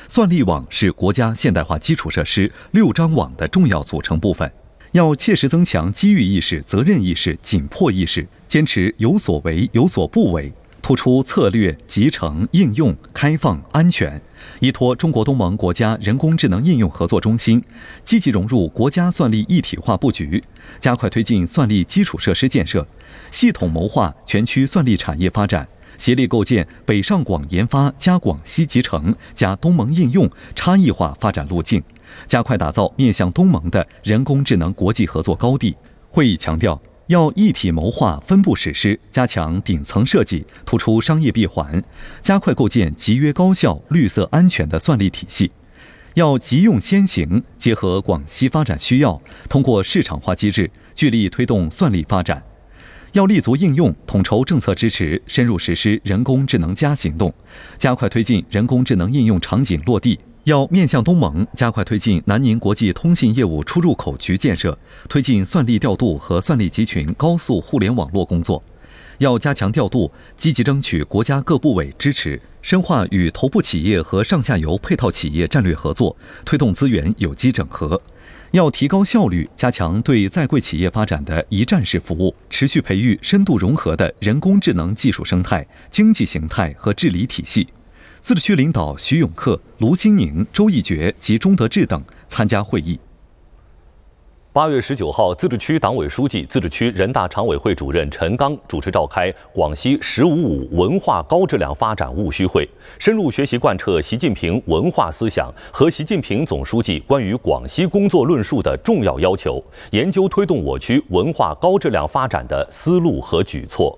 算力网是国家现代化基础设施6张网的重要组成部分。要切实增强机遇意识、责任意识、紧迫意识，坚持有所为、有所不为，突出策略、集成、应用、开放、安全，依托中国东盟国家人工智能应用合作中心，积极融入国家算力一体化布局，加快推进算力基础设施建设，系统谋划全区算力产业发展，协力构建北上广研发加广西集成加东盟应用差异化发展路径，加快打造面向东盟的人工智能国际合作高地。会议强调，要一体谋划、分步实施，加强顶层设计，突出商业闭环，加快构建集约高效、绿色安全的算力体系。要急用先行，结合广西发展需要，通过市场化机制，聚力推动算力发展。要立足应用，统筹政策支持，深入实施人工智能行动，加快推进人工智能应用场景落地。要面向东盟，加快推进南宁国际通信业务出入口局建设，推进算力调度和算力集群高速互联网络工作。要加强调度，积极争取国家各部委支持，深化与头部企业和上下游配套企业战略合作，推动资源有机整合。要提高效率，加强对在贵企业发展的一站式服务，持续培育深度融合的人工智能技术生态、经济形态和治理体系。自治区领导徐永克、卢新宁、周一觉及钟德志等参加会议。 8月19号，自治区党委书记、自治区人大常委会主任陈刚主持召开广西“15+5”文化高质量发展务虚会，深入学习贯彻习近平文化思想和习近平总书记关于广西工作论述的重要要求，研究推动我区文化高质量发展的思路和举措。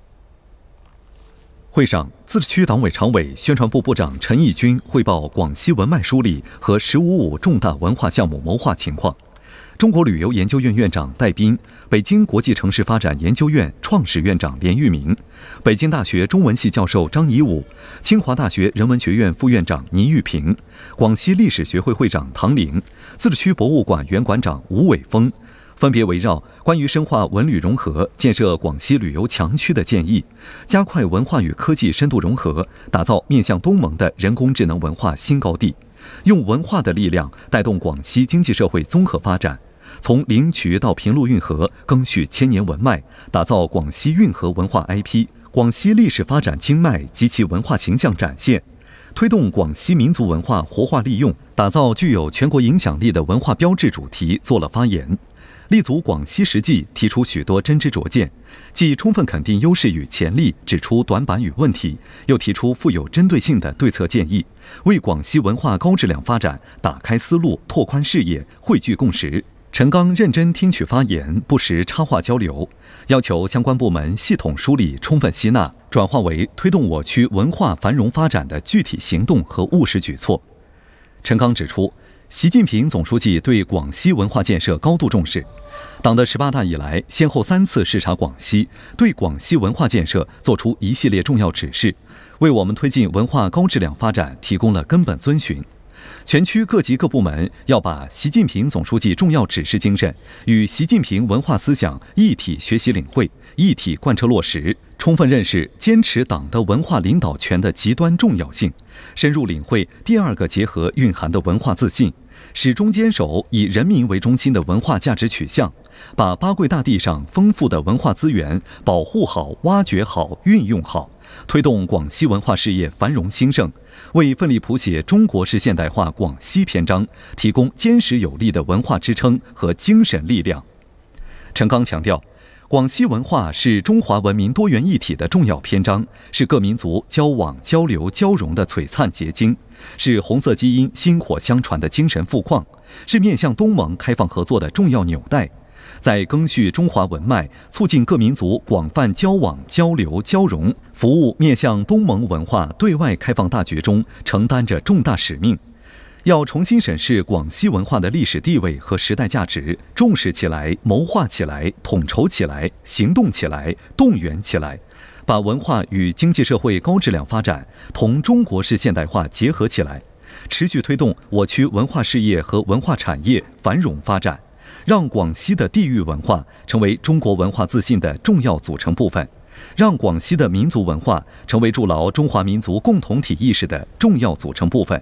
会上，自治区党委常委、宣传部部长陈义军汇报广西文脉梳理和“15+5”重大文化项目谋划情况。中国旅游研究院院长戴斌，北京国际城市发展研究院创始院长连玉明，北京大学中文系教授张颐武，清华大学人文学院副院长倪玉平，广西历史学会会长唐玲，自治区博物馆原馆长吴伟峰，分别围绕关于深化文旅融合、建设广西旅游强区的建议，加快文化与科技深度融合，打造面向东盟的人工智能文化新高地，用文化的力量带动广西经济社会综合发展，从灵渠到平陆运河，赓续千年文脉，打造广西运河文化 IP、广西历史发展经脉及其文化形象展现，推动广西民族文化活化利用，打造具有全国影响力的文化标志主题做了发言。立足广西实际，提出许多真知灼见，既充分肯定优势与潜力，指出短板与问题，又提出富有针对性的对策建议，为广西文化高质量发展打开思路、拓宽视野、汇聚共识。陈刚认真听取发言，不时插话交流，要求相关部门系统梳理、充分吸纳，转化为推动我区文化繁荣发展的具体行动和务实举措。陈刚指出，习近平总书记对广西文化建设高度重视，党的18大以来，先后3次视察广西，对广西文化建设作出一系列重要指示，为我们推进文化高质量发展提供了根本遵循。全区各级各部门要把习近平总书记重要指示精神与习近平文化思想一体学习领会、一体贯彻落实，充分认识坚持党的文化领导权的极端重要性，深入领会第二个结合蕴含的文化自信，始终坚守以人民为中心的文化价值取向，把八桂大地上丰富的文化资源保护好、挖掘好、运用好，推动广西文化事业繁荣兴盛，为奋力谱写中国式现代化广西篇章提供坚实有力的文化支撑和精神力量。陈刚强调，广西文化是中华文明多元一体的重要篇章，是各民族交往、交流、交融的璀璨结晶，是红色基因薪火相传的精神富矿，是面向东盟开放合作的重要纽带。在赓续中华文脉、促进各民族广泛交往、交流、交融，服务面向东盟文化对外开放大局中承担着重大使命。要重新审视广西文化的历史地位和时代价值，重视起来、谋划起来、统筹起来、行动起来、动员起来，把文化与经济社会高质量发展同中国式现代化结合起来，持续推动我区文化事业和文化产业繁荣发展，让广西的地域文化成为中国文化自信的重要组成部分，让广西的民族文化成为筑牢中华民族共同体意识的重要组成部分。